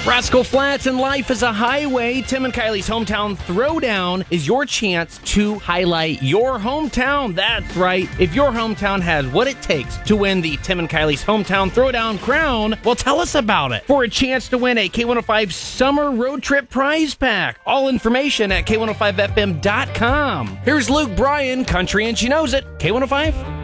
Rascal Flats and life is a highway. Tim and Kylie's Hometown Throwdown is your chance to highlight your hometown. That's right. If your hometown has what it takes to win the Tim and Kylie's Hometown Throwdown crown, well, tell us about it. For a chance to win a K105 Summer Road Trip Prize Pack. All information at K105FM.com. Here's Luke Bryan, Country and She Knows It, K105.